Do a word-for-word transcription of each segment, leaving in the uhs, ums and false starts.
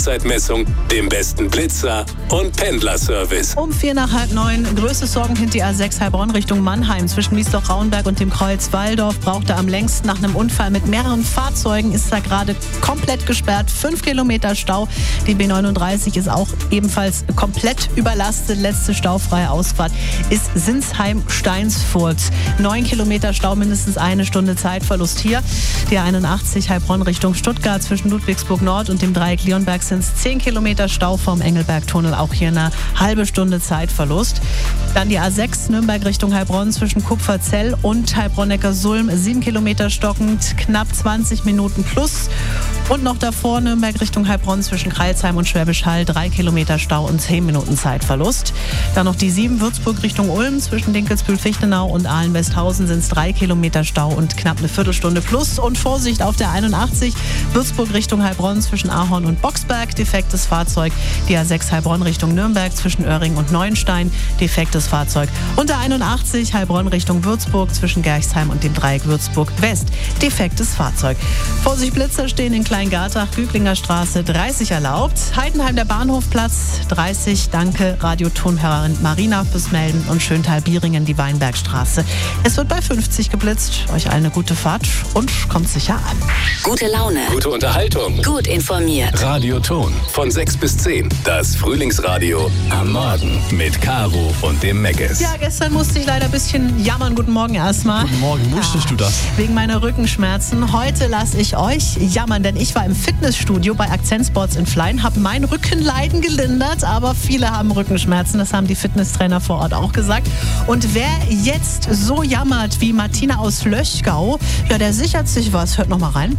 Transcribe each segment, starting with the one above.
Uhrzeitmessung, dem besten Blitzer und Pendlerservice. Um vier nach halb neun, größtes Sorgenkind die A sechs Heilbronn Richtung Mannheim. Zwischen Wiesloch-Rauenberg und dem Kreuz Walldorf brauchte am längsten nach einem Unfall mit mehreren Fahrzeugen, ist da gerade komplett gesperrt. Fünf Kilometer Stau. Die B neununddreißig ist auch ebenfalls komplett überlastet. Letzte staufreie Ausfahrt ist Sinsheim-Steinsfurt. Neun Kilometer Stau, mindestens eine Stunde Zeitverlust hier. Die A einundachtzig Heilbronn Richtung Stuttgart zwischen Ludwigsburg Nord und dem Dreieck Leonberg sind es zehn Kilometer Stau vom Engelbergtunnel. Auch hier eine halbe Stunde Zeitverlust. Dann die A sechs Nürnberg Richtung Heilbronn zwischen Kupferzell und Heilbronn-Neckarsulm. Sieben Kilometer stockend, knapp zwanzig Minuten plus. Und noch davor Nürnberg Richtung Heilbronn zwischen Crailsheim und Schwäbisch Hall. Drei Kilometer Stau und zehn Minuten Zeitverlust. Dann noch die sieben Würzburg Richtung Ulm zwischen Dinkelsbühl-Fichtenau und Ahlen-Westhausen sind es drei Kilometer Stau und knapp eine Viertelstunde plus. Und Vorsicht auf der einundachtzig Würzburg Richtung Heilbronn zwischen Ahorn und Boxberg. Defektes Fahrzeug. Die A sechs Heilbronn Richtung Nürnberg zwischen Öhring und Neuenstein. Defektes Fahrzeug. Und der einundachtzig Heilbronn Richtung Würzburg zwischen Gerchsheim und dem Dreieck Würzburg West. Defektes Fahrzeug. Vorsicht, Blitzer stehen in Kleingartach, Güglinger Straße dreißig erlaubt. Heidenheim der Bahnhofplatz dreißig. Danke Radiotonhörerin Marina fürs Melden und Schöntal-Bieringen die Weinbergstraße. Es wird bei fünfzig geblitzt. Euch allen eine gute Fahrt und kommt sicher an. Gute Laune. Gute Unterhaltung. Gut informiert. Radioton von sechs bis zehn. Das Frühlingsradio am Morgen mit Caro und dem Meckes. Ja, gestern musste ich leider ein bisschen jammern. Guten Morgen erstmal. Guten Morgen, musstest ja, du das? Wegen meiner Rückenschmerzen. Heute lasse ich euch jammern, denn ich war im Fitnessstudio bei Akzent Sports in Flein, habe mein Rückenleiden gelindert, aber viele haben Rückenschmerzen. Das haben die Fitnesstrainer vor Ort auch gesagt. Und wer jetzt so jammert wie Martina aus Löchgau, ja, der sichert sich was. Hört noch mal rein.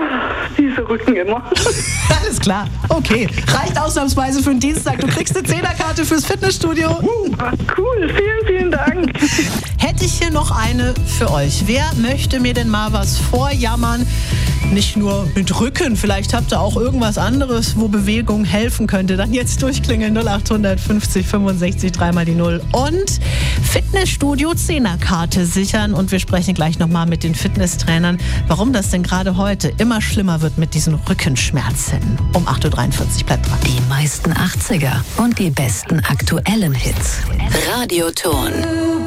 Diese Rücken immer. Alles klar. Okay. Reicht ausnahmsweise für den Dienstag. Du kriegst eine Zehnerkarte fürs Fitnessstudio. Uh, cool. Vielen, vielen Dank. Hätte ich hier noch eine für euch. Wer möchte mir denn mal was vorjammern? Nicht nur mit Rücken, vielleicht habt ihr auch irgendwas anderes, wo Bewegung helfen könnte. Dann jetzt durchklingeln null acht fünfzig fünfundsechzig dreimal die null und Fitnessstudio Zehnerkarte sichern. Und wir sprechen gleich nochmal mit den Fitnesstrainern, warum das denn gerade heute immer schlimmer wird mit diesen Rückenschmerzen. Um acht Uhr dreiundvierzig, bleibt dran. Die meisten achtziger und die besten aktuellen Hits. Radioton.